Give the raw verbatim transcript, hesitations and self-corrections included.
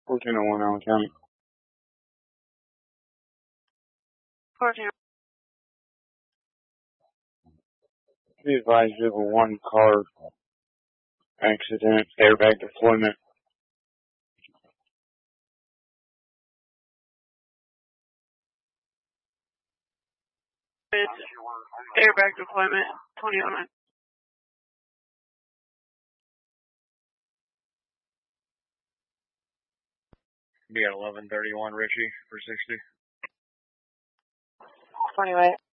fourteen oh one Allen County. fourteen. Be advised of a one car accident, airbag deployment. It's airbag deployment, twenty oh nine. Be at eleven thirty-one, Richie, for sixty. twenty-eight.